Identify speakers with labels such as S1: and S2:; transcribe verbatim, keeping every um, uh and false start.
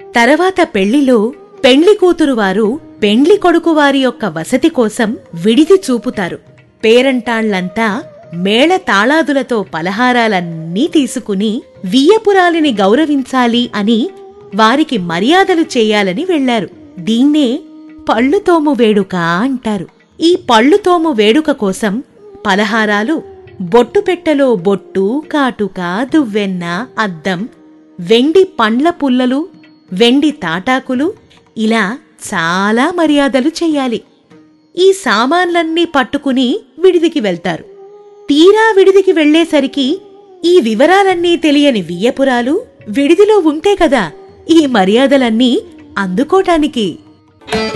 S1: తర్వాత పెళ్లిలో పెండ్లి కూతురువారు పెండ్లి కొడుకువారి యొక్క వసతి కోసం విడిది చూపుతారు. పేరంటాళ్లంతా మేళ తాళాదులతో పలహారాలన్నీ తీసుకుని వియ్యపురాలిని గౌరవించాలి అని వారికి మర్యాదలు చేయాలని వెళ్లారు. దీన్నే పళ్ళుతోము వేడుక అంటారు. ఈ పళ్ళుతోము వేడుక కోసం పలహారాలు బొట్టుపెట్టెలో బొట్టు, కాటుక, దువ్వెన్న, అద్దం, వెండి పండ్ల పుల్లలు, వెండి తాటాకులు, ఇలా చాలా మర్యాదలు చెయ్యాలి. ఈ సామాన్లన్నీ పట్టుకుని విడిదికి వెళ్తారు. తీరా విడిదికి వెళ్లేసరికి ఈ వివరాలన్నీ తెలియని వియ్యపురాలు విడిదిలో ఉంటే కదా ఈ మర్యాదలన్నీ అందుకోటానికి.